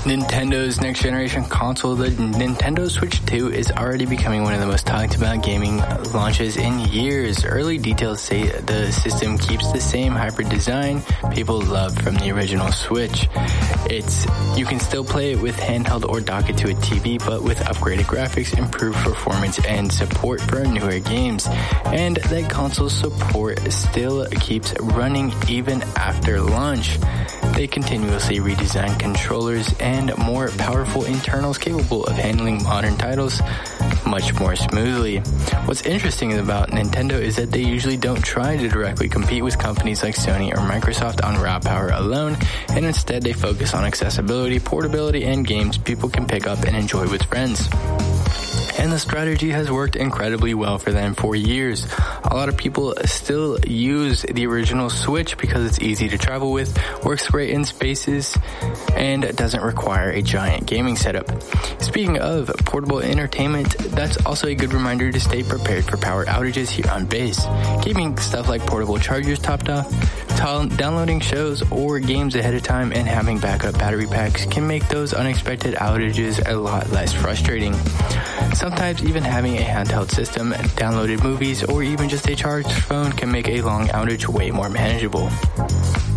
Nintendo's next generation console, the Nintendo Switch 2, is already becoming one of the most talked about gaming launches in years. Early details say the system keeps the same hybrid design people loved from the original Switch. You can still play it with handheld or dock it to a TV, but with upgraded graphics, improved performance, and support for newer games. And that console support still keeps running even after launch. They continuously redesign controllers and more powerful internals capable of handling modern titles much more smoothly. What's interesting about Nintendo is that they usually don't try to directly compete with companies like Sony or Microsoft on raw power alone, and instead they focus on accessibility, portability, and games people can pick up and enjoy with friends. And the strategy has worked incredibly well for them for years. A lot of people still use the original Switch because it's easy to travel with, works great in spaces, and doesn't require a giant gaming setup. Speaking of portable entertainment, that's also a good reminder to stay prepared for power outages here on base. Keeping stuff like portable chargers topped off, downloading shows or games ahead of time, and having backup battery packs can make those unexpected outages a lot less frustrating. Sometimes even having a handheld system, downloaded movies, or even just a charged phone can make a long outage way more manageable.